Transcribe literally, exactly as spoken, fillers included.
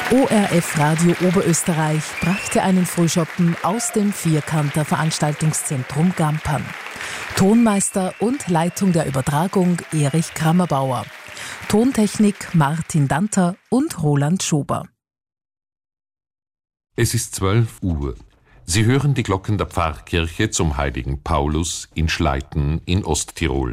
O R F Radio Oberösterreich brachte einen Frühschoppen aus dem Vierkanter Veranstaltungszentrum Gampern. Tonmeister und Leitung der Übertragung Erich Krammerbauer. Tontechnik Martin Danter und Roland Schober. Es ist zwölf Uhr. Sie hören die Glocken der Pfarrkirche zum heiligen Paulus in Schleiten in Osttirol.